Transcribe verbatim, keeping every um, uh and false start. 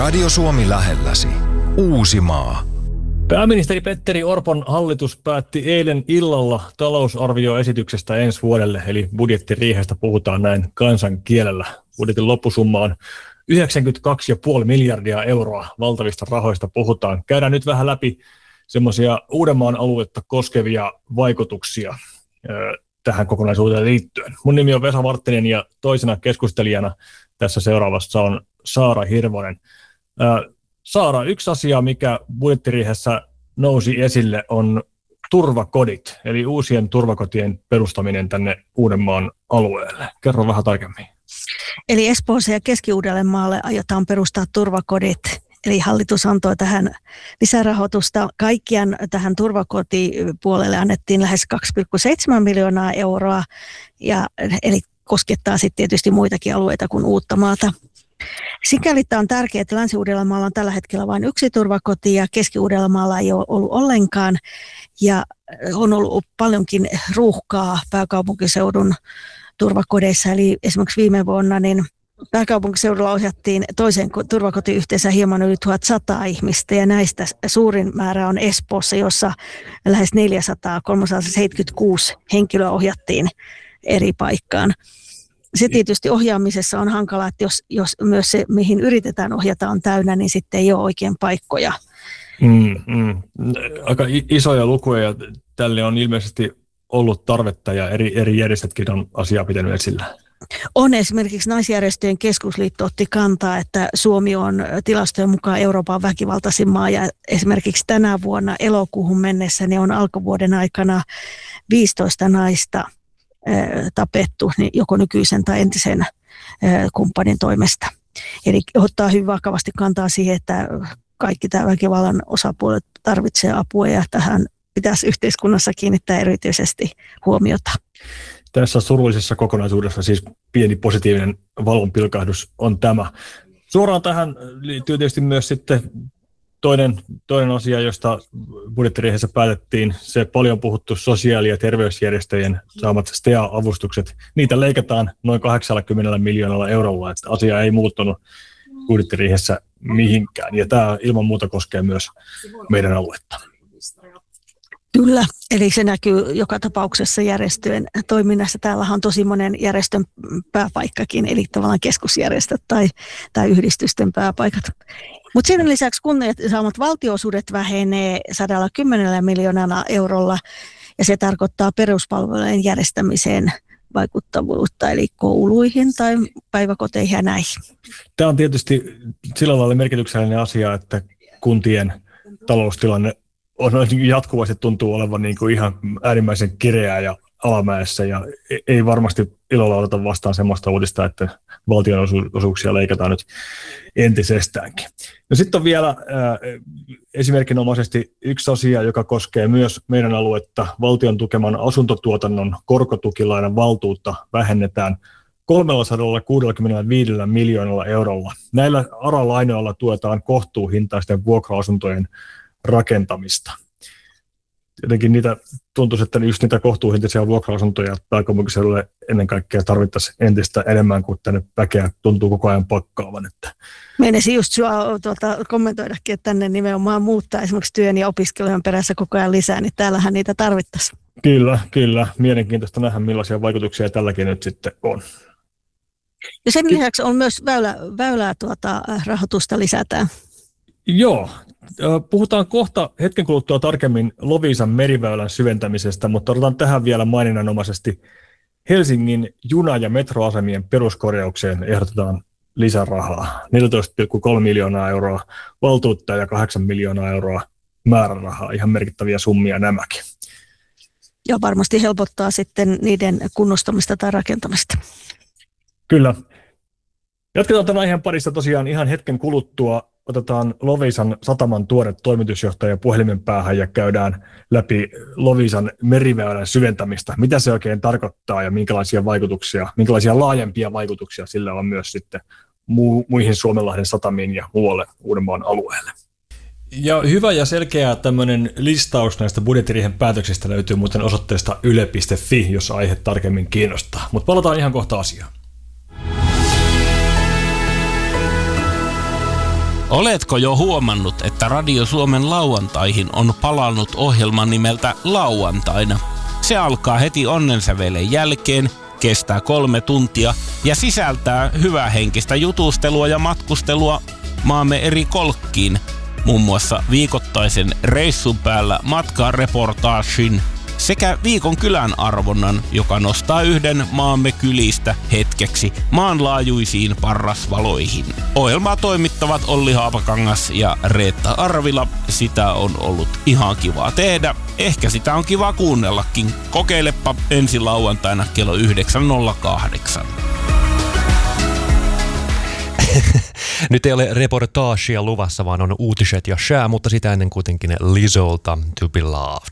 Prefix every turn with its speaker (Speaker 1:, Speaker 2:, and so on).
Speaker 1: Radio Suomi lähelläsi. Uusimaa.
Speaker 2: Pääministeri Petteri Orpon hallitus päätti eilen illalla talousarvioesityksestä ensi vuodelle, eli budjettiriihestä puhutaan näin kansan kielellä. Budjetin loppusumma on yhdeksänkymmentäkaksi pilkku viisi miljardia euroa, valtavista rahoista puhutaan. Käydään nyt vähän läpi semmoisia Uudenmaan aluetta koskevia vaikutuksia tähän kokonaisuuteen liittyen. Mun nimi on Vesa Marttinen ja toisena keskustelijana tässä seuraavassa on Saara Hirvonen. Saara, yksi asia, mikä budjettiriihessä nousi esille, on turvakodit, eli uusien turvakotien perustaminen tänne Uudenmaan alueelle. Kerro vähän tarkemmin.
Speaker 3: Eli Espoossa ja Keski-Uudellemaalle aiotaan perustaa turvakodit. Eli hallitus antoi tähän lisärahoitusta. Kaikkiaan tähän turvakotipuolelle annettiin lähes kaksi pilkku seitsemän miljoonaa euroa, ja, eli koskettaa sitten tietysti muitakin alueita kuin Uuttamaata. Sikäli tämä on tärkeää, että Länsi-Uudellamaalla on tällä hetkellä vain yksi turvakoti ja Keski-Uudellamaalla ei ole ollut ollenkaan. Ja on ollut paljonkin ruuhkaa pääkaupunkiseudun turvakodeissa. Eli esimerkiksi viime vuonna niin pääkaupunkiseudulla ohjattiin toiseen turvakotiyhteensä hieman yli tuhatsata ihmistä ja näistä suurin määrä on Espoossa, jossa lähes neljäsataa, kolmesataaseitsemänkymmentäkuusi henkilöä ohjattiin eri paikkaan. Se tietysti ohjaamisessa on hankalaa, että jos, jos myös se, mihin yritetään ohjata, on täynnä, niin sitten ei ole oikein paikkoja.
Speaker 2: Mm, mm. Aika isoja lukuja ja tälle on ilmeisesti ollut tarvetta ja eri, eri järjestötkin on asiaa pitänyt esillä.
Speaker 3: On esimerkiksi Naisjärjestöjen keskusliitto otti kantaa, että Suomi on tilastojen mukaan Euroopan väkivaltaisin maa ja esimerkiksi tänä vuonna elokuuhun mennessä niin on alkuvuoden aikana viisitoista naista tapettu niin joko nykyisen tai entisen kumppanin toimesta. Eli ottaa hyvin vakavasti kantaa siihen, että kaikki tämä väkivallan osapuolet tarvitsee apua ja tähän pitäisi yhteiskunnassa kiinnittää erityisesti huomiota.
Speaker 2: Tässä surullisessa kokonaisuudessa siis pieni positiivinen valonpilkahdus on tämä. Suoraan tähän liittyy tietysti myös sitten toinen, toinen asia, josta budjettiriihessä päätettiin, se paljon puhuttu sosiaali- ja terveysjärjestöjen saamat S T A-avustukset. Niitä leikataan noin kahdeksankymmentä miljoonalla eurolla, että asia ei muuttunut budjettiriihessä mihinkään. Ja tämä ilman muuta koskee myös meidän aluetta.
Speaker 3: Kyllä, eli se näkyy joka tapauksessa järjestöjen toiminnassa. Täällä on tosi monen järjestön pääpaikkakin, eli tavallaan keskusjärjestöt tai, tai yhdistysten pääpaikat. Mutta sen lisäksi kunnat saamat valtionosuudet vähenee sata kymmenen miljoonalla eurolla, ja se tarkoittaa peruspalvelujen järjestämiseen vaikuttavuutta, eli kouluihin tai päiväkoteihin ja näihin.
Speaker 2: Tämä on tietysti sillä lailla merkityksellinen asia, että kuntien taloustilanne on jatkuvasti tuntuu olevan niin kuin ihan äärimmäisen kireää ja alamäessä, ja ei varmasti ilolla oteta vastaan sellaista uutista, että valtionosuuksia leikataan nyt entisestäänkin. No sitten on vielä äh, esimerkinomaisesti yksi asia, joka koskee myös meidän aluetta. Valtion tukeman asuntotuotannon korkotukilainan valtuutta vähennetään kolmesataakuusikymmentäviisi miljoonalla eurolla. Näillä A R A-lainoilla tuetaan kohtuuhintaisten vuokra-asuntojen rakentamista. Jotenkin niitä tuntuisi, että just niitä kohtuuhintaisia vuokra-asuntoja pääkaupunkiseudulle ennen kaikkea tarvittaisiin entistä enemmän, kuin tänne väkeä tuntuu koko ajan pakkaavan. Että.
Speaker 3: Meinasin just sua tuota, kommentoidakin, että tänne nimenomaan muuttaa esimerkiksi työn ja opiskelujen perässä koko ajan lisää, niin täällähän niitä tarvittaisiin.
Speaker 2: Kyllä, kyllä. Mielenkiintoista nähdä, millaisia vaikutuksia tälläkin nyt sitten on.
Speaker 3: Ja sen lisäksi on myös väylä, väylää tuota, rahoitusta lisätään.
Speaker 2: Joo. Puhutaan kohta hetken kuluttua tarkemmin Loviisan meriväylän syventämisestä, mutta otetaan tähän vielä maininnanomaisesti Helsingin juna- ja metroasemien peruskorjaukseen ehdotetaan lisärahaa. neljätoista pilkku kolme miljoonaa euroa valtuutta ja kahdeksan miljoonaa euroa määrärahaa. Ihan merkittäviä summia nämäkin.
Speaker 3: Ja varmasti helpottaa sitten niiden kunnostamista tai rakentamista.
Speaker 2: Kyllä. Jatketaan tämän aiheen parissa tosiaan ihan hetken kuluttua. Otetaan Loviisan sataman tuore toimitusjohtaja puhelimen päähän ja käydään läpi Loviisan meriväylän syventämistä. Mitä se oikein tarkoittaa ja minkälaisia vaikutuksia, minkälaisia laajempia vaikutuksia sillä on myös sitten mu- muihin Suomenlahden satamiin ja muualle Uudenmaan alueelle. Ja hyvä ja selkeä tämmöinen listaus näistä budjettiriihen päätöksistä löytyy muuten osoitteesta yle piste fi, jos aihe tarkemmin kiinnostaa. Mutta palataan ihan kohta asiaan.
Speaker 4: Oletko jo huomannut, että Radio Suomen lauantaihin on palannut ohjelma nimeltä Lauantaina? Se alkaa heti onnensävelen jälkeen, kestää kolme tuntia ja sisältää hyvähenkistä jutustelua ja matkustelua maamme eri kolkkiin. Muun muassa viikoittaisen reissun päällä matkareportaagin sekä viikon kylän arvonnan, joka nostaa yhden maamme kylistä hetkeksi maanlaajuisiin parrasvaloihin. Ohjelmaa toimittavat Olli Haapakangas ja Reetta Arvila. Sitä on ollut ihan kivaa tehdä. Ehkä sitä on kiva kuunnellakin. Kokeilepa ensi lauantaina kello yhdeksän nolla kahdeksan.
Speaker 5: Nyt ei ole reportaagia luvassa, vaan on uutiset ja shää, mutta sitä ennen kuitenkin Lizolta To Be Loved.